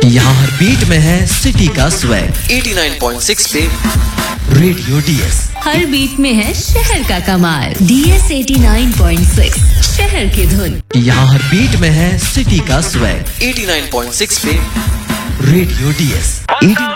यहाँ हर बीट में है सिटी का स्वैग 89.6 पे रेडियो डीएस। हर बीट में है शहर का कमाल डीएस 89.6 शहर की धुन। यहाँ हर बीट में है सिटी का स्वैग 89.6 पे रेडियो डीएस।